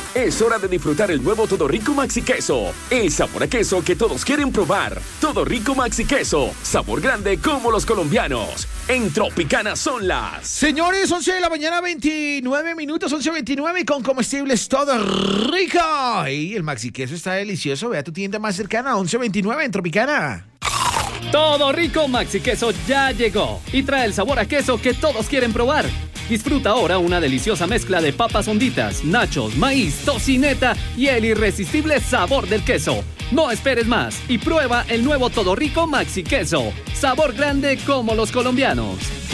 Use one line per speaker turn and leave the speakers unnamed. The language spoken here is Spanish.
Es hora de disfrutar el nuevo Todo Rico Maxi Queso. El sabor a queso que todos quieren probar. Todo Rico Maxi Queso. Sabor grande como los colombianos. En Tropicana son las...
Señores, 11 de la mañana, 29 minutos, 11:29 con comestibles Todo Rico. Y el Maxi Queso está delicioso. Ve a tu tienda más cercana, 11:29 en Tropicana.
Todo Rico Maxi Queso ya llegó y trae el sabor a queso que todos quieren probar. Disfruta ahora una deliciosa mezcla de papas honditas, nachos, maíz, tocineta y el irresistible sabor del queso. No esperes más y prueba el nuevo Todo Rico Maxi Queso. Sabor grande como los colombianos.